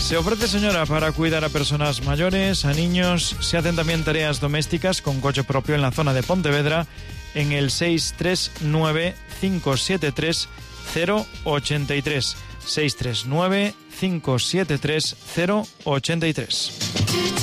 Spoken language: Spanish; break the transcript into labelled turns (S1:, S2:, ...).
S1: Se ofrece, señora, para cuidar a personas mayores, a niños. Se hacen también tareas domésticas con coche propio en la zona de Pontevedra en el 639-573-083. 639-573-083.